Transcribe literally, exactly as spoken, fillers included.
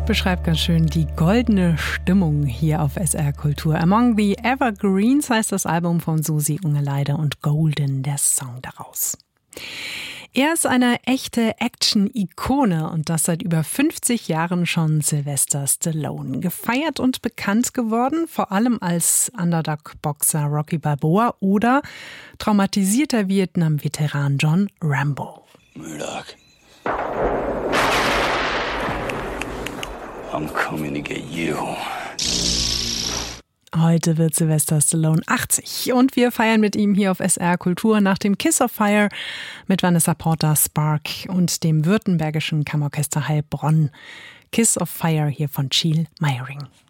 beschreibt ganz schön die goldene Stimmung hier auf S R Kultur. Among the Evergreens heißt das Album von Susi Ungeleide und Golden der Song daraus. Er ist eine echte Action-Ikone und das seit über fünfzig Jahren schon Sylvester Stallone. Gefeiert und bekannt geworden, vor allem als Underdog-Boxer Rocky Balboa oder traumatisierter Vietnam-Veteran John Rambo. Murdoch. I'm coming to get you. Heute wird Sylvester Stallone achtzig und wir feiern mit ihm hier auf S R Kultur nach dem Kiss of Fire mit Vanessa Porter, Spark und dem württembergischen Kammerorchester Heilbronn. Kiss of Fire hier von Schiel Meyering.